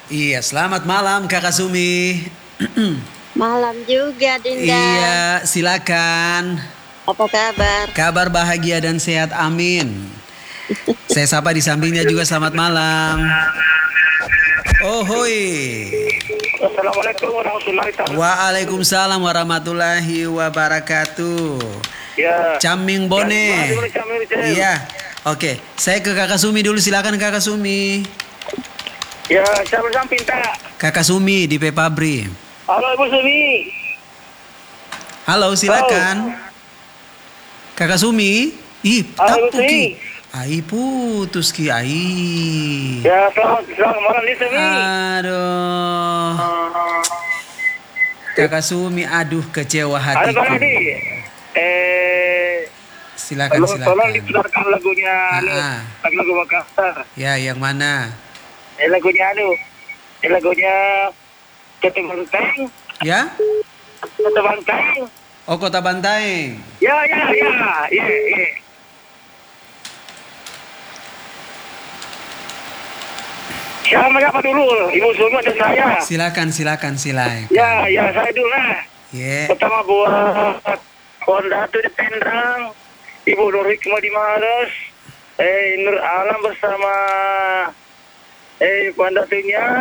Iya, selamat malam Kakak Sumi. Malam juga, Dinda. Iya, silakan. Apa kabar? Kabar bahagia dan sehat, amin. Saya sapa di sampingnya juga selamat malam. Oh hoi. Assalamualaikum warahmatullahi wabarakatuh. Waalaikumsalam warahmatullahi wabarakatuh. Ya. Caming Bone. Iya. Oke, saya ke Kakak Sumi dulu, silakan Kakak Sumi. Ya, saya bersamping tak. Kakak Sumi di Pepabri. Halo Ibu Sumi. Halo, silakan. Kakak Sumi. Ih, Halo Ibu tapu Sumi. ki. Ai putus ki ai. Ya, selamat malam nih Sumi. Aduh. Kakak Sumi, aduh kecewa Halo hatiku. Bang Adi. Silakan, tolong silakan. diputarkan lagunya lagu Makassar. Ya, yang mana? Lagunya Kota Banteng. Ya? Kota Banteng. Oh, Kota Bantaeng. Ya. Siapa menyapa dulu? Ibu Sumi dan saya. Silakan. Ya, saya dulu lah. Ya. Pertama buat Datu di Pendrang, Ibu Nur Hikmah di Maros, Nur Alam bersama Puan Datunya,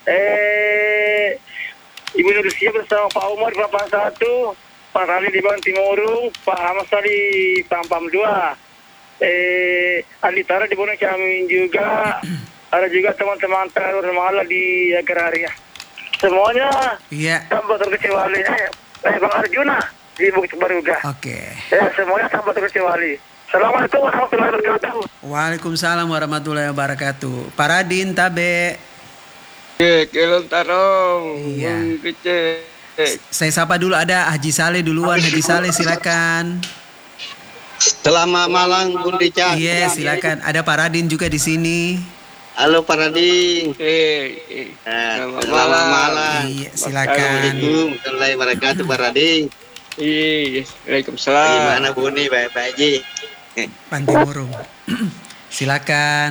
Ibu Nurusia bersama Pak Umar di Papan 1, Pak Rali di Bang Timurung, Pak Hamzah di Pampam 2, Alitara di Bono Camin juga, ada juga teman-teman teror malah di Agraria. Semuanya Iya. tanpa terkecuali Bang Arjuna di Bukit Baruga. Oke. Semuanya tanpa terkecuali. Assalamualaikum warahmatullahi wabarakatuh. Waalaikumsalam warahmatullahi wabarakatuh. Paradin tabe. Kelon tarong, Iya. kece. Saya sapa dulu, ada Haji Saleh duluan. Haji Saleh silakan. Selamat malam Bun Richard. Iya, silakan. Ada Paradin juga di sini. Halo Parading. Selamat Selamat malam. Iya, silakan. Assalamualaikum warahmatullahi wabarakatuh Parading. Iya, Waalaikumsalam. Gimana Buni, baik-baik aja? Panti Murung. Silakan.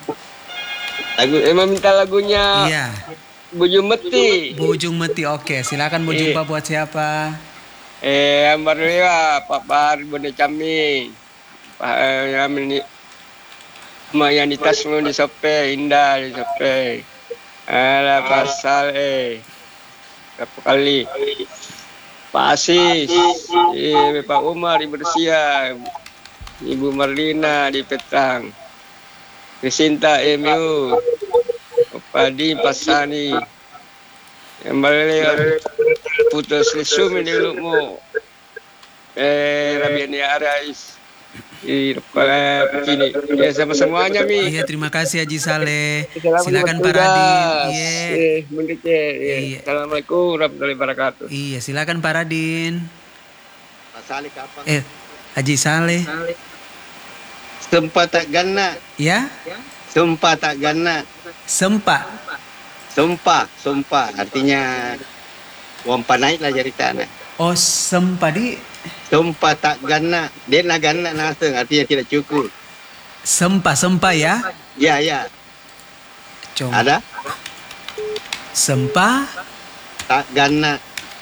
Minta lagunya Iya. Bujung Meti. Bujung Meti, oke. Silakan mau jumpa buat siapa? Ambar Lewa, Pak Bahar Bone Caming. Pak Yamin Mayanitas mau di Sope, Indah di Sope. Ada pasal berapa kali? Pak Asis, Pak Umar di Bersia, Ibu Marlina di Petang, Krisinta MU, Padi Pasani, yang balik putus lesum ini lukmu, Rabiani Arais, begini, ya sama semuanya mi. Iya, terima kasih Haji Saleh. Silakan Paradin. Iya. Iya. Assalamualaikum warahmatullahi wabarakatuh. Iya, silakan Paradin. Pak Saleh kapan? Haji Saleh. Sempat tak gana. Ya? Sumpah tak gana. Sempa. Sumpah. Artinya wampa naik lah jadi tanah. Oh, sempadi. Sumpah tak gana. Dia nak gana naseng, artinya tidak cukup. Sempa ya? Ya. Coba. Ada? Sempa Tak gana.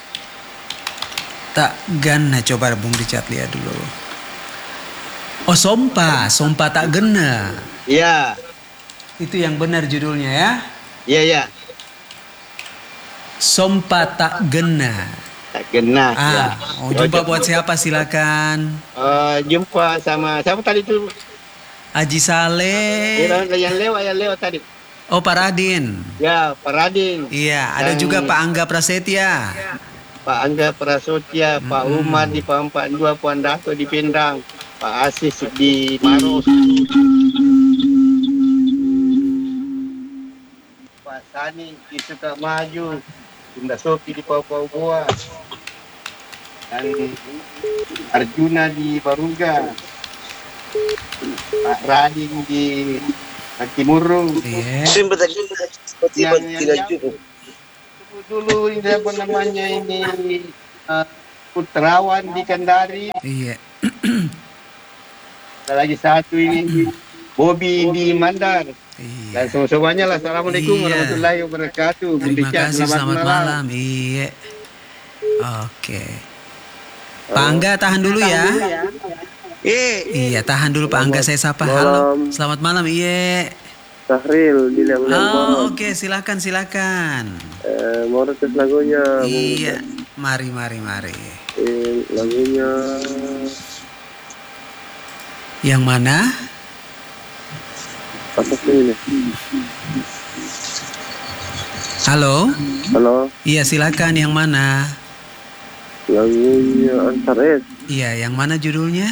tak gana. Coba Bung Richard lihat dulu. Oh, sompa tak gena. Ya. Itu yang benar judulnya ya. Ya. Sompa tak gena. Tak gena. Ya. Oh, jumpa buat siapa silakan. Jumpa sama siapa tadi tu? Haji Saleh. Yang lewat tadi. Oh, Paradin. Ya, Paradin. Iya, ada juga Pak Angga Prasetya. Pak Angga Prasetya, Pak Umar di Pampang 2, Puan Dato di Pendang, Pak Asis di Maros, Pak Sani di Sukamaju, Bunda Sopi di Papua Boa, dan Arjuna di Baruga, Pak Radin di Timurung. Iya. Yang dulu ini apa namanya ini Putrawan di Kendari. Iya. Ada lagi satu ini Bobby di Mandar. Dan Iya. semuanya lah. Assalamualaikum Iya. warahmatullahi wabarakatuh. Bung Terima Richard, kasih, selamat malam. Iya. Oke. Pak Angga tahan dulu ya. Iya, tahan dulu Pak Angga, saya sapa. Halo. Selamat malam. Iya. Sahril di Oh, oke, silakan. mau request lagunya. Iya. Mari. Lagunya Yang mana? apa sih ini? Halo. Halo, Iya, silakan. Yang mana? lagunya Antares. Iya, yang mana judulnya?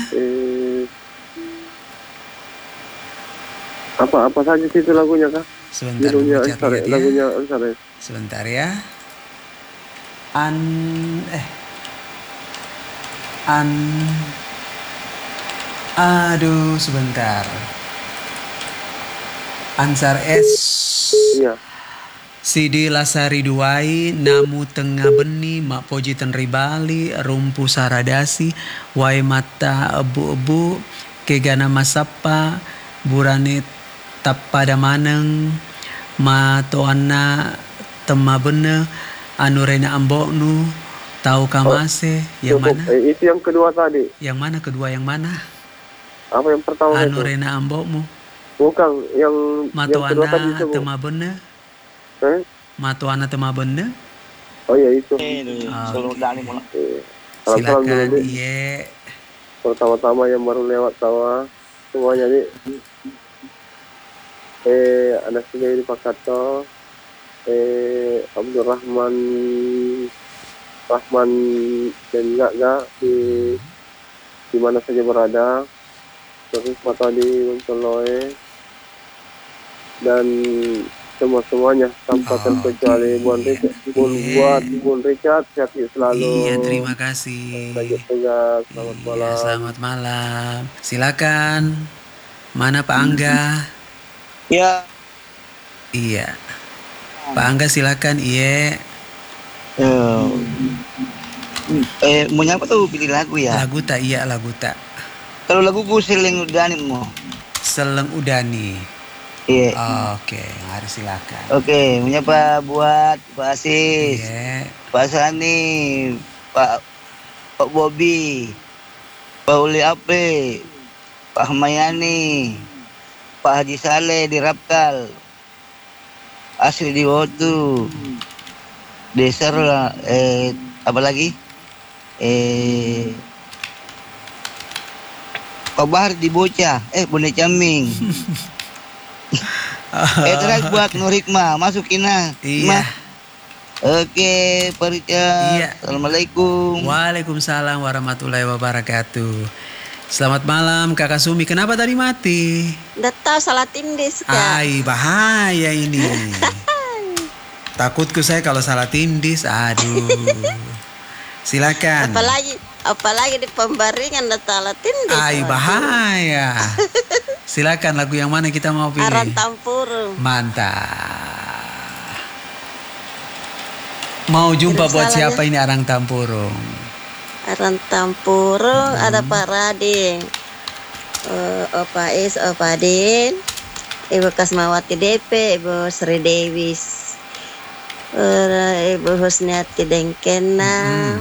Apa saja sih itu lagunya kak? Sebentar, Judulnya Bu, catat ya. lagunya Antares. Sebentar ya. Aduh, sebentar. Ansar S. Iya. Sidi Lasari Duai, Namu Tengah Beni, Mak Poji Tenri Bali, Rumpu Saradasi, Wai Mata Ebu-ebu, Kegana Masapa, Burane Tapada Maneng, Matoana Tema Bene, Anurena Amboknu, Tau Kamase, yang Cukup. mana? Itu yang kedua tadi. Yang mana kedua yang mana? Apa yang pertama itu? Anurena Ambokmu, Bukan, yang kedua tadi Matoana itu. Bu. Tema Bene, Eh? Matoana Tema Bene. Oh iya itu. Silakan, Salam-salam dulu. iya. Pertama-tama yang baru lewat tawa semuanya nih. Anak sudah di Pakato. Abdurrahman dan Gaga di mana saja berada. Terus mata di Montoloe dan semuanya tanpa terkecuali Bun Richard sehat selalu. Iya, terima kasih. Lanjut tugas. Selamat Iya, malam. selamat malam. Silakan. Mana Pak Angga? Ya. Iya. Pak Angga silakan. Iya. Mau nyapa tuh pilih lagu ya. Lagu tak? Iya, lagu tak. Kalau lagu gue Seleng Udani mau. Seleng Udani. Iya. Oke, mari silakan. Oke, menyapa buat Pak Asis, Iya. Pak Sani, Pak Bobi, Pak Uli Ape, Pak Mayani, Pak Haji Saleh di Rapkal, Asli di Wotu, Deser lah, apa lagi? Pak Bahar di Bocah, Bone Caming. Terakhir buat Nur Hikmah, masukin lah. Iya. Oke, Pak Richard. Iya. Assalamualaikum. Waalaikumsalam warahmatullahi wabarakatuh. Selamat malam Kakak Sumi. Kenapa tadi mati? Udah tahu salah tindis Kak. Ai, bahaya ini. Takutku saya kalau salah tindis. Aduh. Silakan. Apalagi di pembaringan udah salah tindis. Ai, bahaya. Silakan, lagu yang mana kita mau pilih? Aran Tampurung. Mantap. Mau jumpa buat siapa ini Arang Tampurung? Aran Tampurung ada Pak Rading, Opa Is, Opa Din, Ibu Kasmawati DP, Ibu Sri Dewis, Ibu Husniati Dengkena,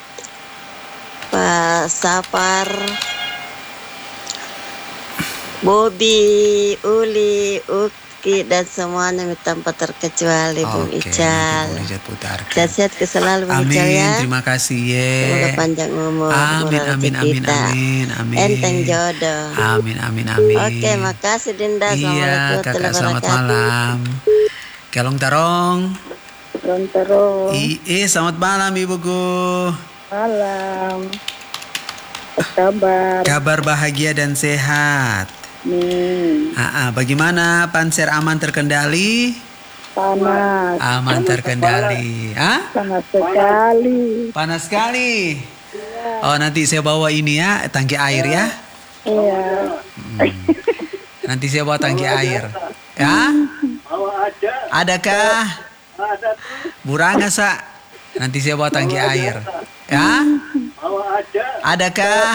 Pak Sapar, Bobi, Uli, Uki, dan semuanya tanpa terkecuali Bung Ical. Sehat-sehat selalu Bung Ical ya. Terima kasih ye. Semoga panjang umur. Amin. Enteng jodoh. Amin. Oke, makasih Dinda. Iya, Kakak selamat malam. Kelong Tarong. Selamat malam Ibuku. Malam. Apa kabar? Kabar bahagia dan sehat. Bagaimana Panser aman terkendali? Panas. Aman terkendali. Panas sekali. Oh, nanti saya bawa ini ya, tangki air ya. Iya. Nanti saya bawa tangki air. Ya? Adakah? Buranga sa. Nanti saya bawa tangki air. Ya? Adakah?